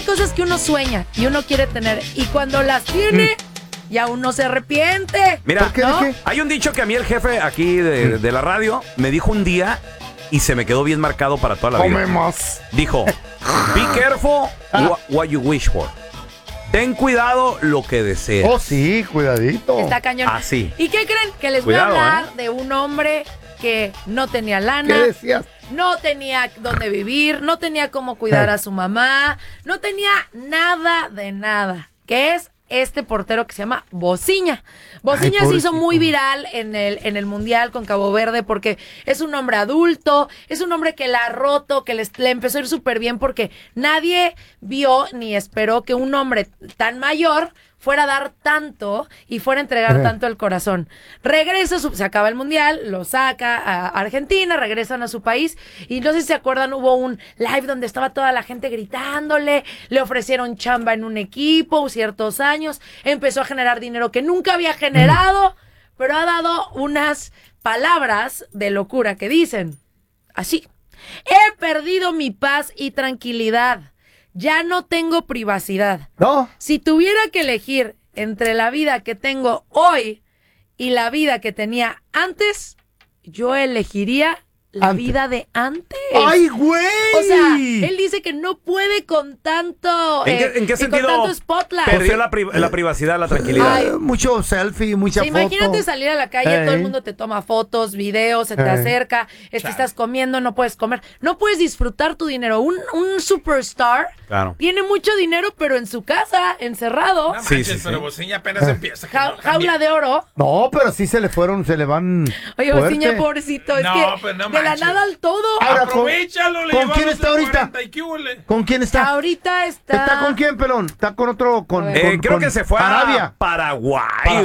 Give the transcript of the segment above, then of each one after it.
cosas que uno sueña y uno quiere tener. Y cuando las tiene, ya uno se arrepiente. Mira, ¿no? Hay un dicho que a mí el jefe aquí de la radio me dijo un día y se me quedó bien marcado para toda la vida. Come más. Dijo, be careful what you wish for. Ten cuidado lo que deseas. Oh, sí, cuidadito. Está cañón. Así. ¿Y qué creen? Que les Cuidado, voy a hablar de un hombre que no tenía lana. ¿Qué decías? No tenía dónde vivir, no tenía cómo cuidar a su mamá, no tenía nada de nada. Que es este portero que se llama Bociña. Bociña se hizo muy viral en el Mundial con Cabo Verde porque es un hombre adulto, es un hombre que la ha roto, que le empezó a ir súper bien porque nadie vio ni esperó que un hombre tan mayor fuera a dar tanto y fuera a entregar tanto el corazón. Regresa, se acaba el Mundial, lo saca a Argentina, regresan a su país y no sé si se acuerdan, hubo un live donde estaba toda la gente gritándole, le ofrecieron chamba en un equipo ciertos años, empezó a generar dinero que nunca había generado, pero ha dado unas palabras de locura que dicen así: he perdido mi paz y tranquilidad. Ya no tengo privacidad. No. Si tuviera que elegir entre la vida que tengo hoy y la vida que tenía antes, yo elegiría la vida de antes. ¡Ay, güey! O sea, él dice que no puede con tanto... ¿En qué sentido con tanto spotlight. perdió la privacidad, la tranquilidad? Ay, mucho selfie, mucha foto. Imagínate salir a la calle, todo el mundo te toma fotos, videos, se te acerca, estás comiendo, no puedes comer, no puedes disfrutar tu dinero. Un superstar tiene mucho dinero, pero en su casa, encerrado. No manches, pero Bociña apenas empieza. Jaula de oro. No, pero sí se le van. Oye, Bociña, pobrecito, es que de la nada al todo. Ahora, aprovechalo, ¿con quién está ahorita? ¿Con quién está? Ahorita está... ¿Está con quién, pelón? ¿Está con otro? Creo que se fue Arabia. a Paraguay.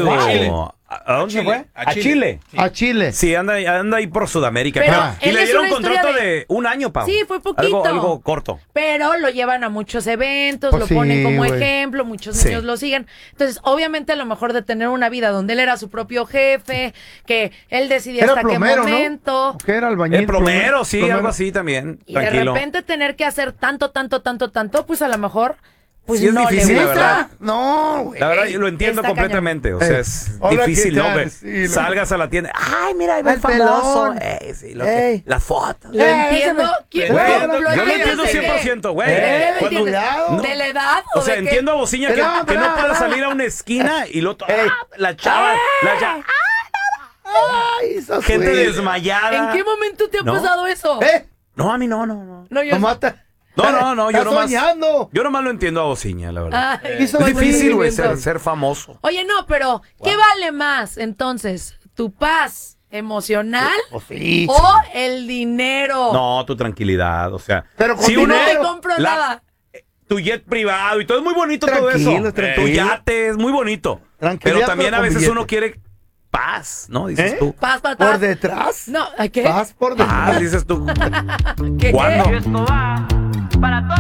¿A dónde se fue? A Chile. A Chile. Sí, anda ahí por Sudamérica. Pero y le es dieron una contrato historia de un año, Pau. Sí, fue poquito. Algo corto. Pero lo llevan a muchos eventos, Pues lo sí, ponen como güey. ejemplo, muchos niños lo siguen. Entonces, obviamente, a lo mejor de tener una vida donde él era su propio jefe, que él decidía Era hasta plomero, qué momento. ¿no? ¿Qué era albañil? El plomero, sí, plomero. algo así también. Y Tranquilo. de repente tener que hacer tanto, pues a lo mejor, pues Sí, es no difícil, le la gusta. verdad. No, güey. La verdad, yo lo entiendo Está completamente. O sea, es Hola, difícil, ¿qué ¿no? tal? Que Sí, salgas a la tienda. Ay, mira, ahí va el El famoso. pelón. Sí, Ey. la foto. Lo entiendo. ¿Quién- Güey, lo yo lo entiendo entiendes de qué? 100%, güey. ¿De qué Cuando- lo entiendes? Cuidado. ¿De la edad o O sea, de qué? entiendo a Bociña que Espera, no espera, puede espera. salir a una esquina y lo Ey. la chava, Ay, esa gente suegra. desmayada. ¿En qué momento te ha No. pasado eso? No, a mí no. No, yo No mata. No, yo Está nomás. soñando. Yo nomás lo entiendo a Bociña, la verdad. Ay, Hizo Es muy difícil, güey, bien, ser famoso. Oye, no, pero ¿qué vale más entonces? ¿Tu paz emocional Pues sí. o el dinero? No, tu tranquilidad, o sea. Pero con si No uno te compro la- nada. tu jet privado y todo es muy bonito todo Tranquilo, eso. tranquilo. Tu yate es muy bonito. Tranquilidad, Pero también pero a con veces billete. uno quiere paz, ¿no? Dices ¿Eh? tú. Paz, paz, ¿Por paz. detrás? No, ¿a qué? Paz por detrás. Paz, dices tú. ¿Qué? ¿Cuándo? Esto va para